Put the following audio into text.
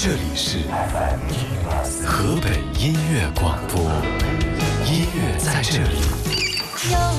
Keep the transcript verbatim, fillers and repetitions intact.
这里是河北音乐广播，音乐在这里。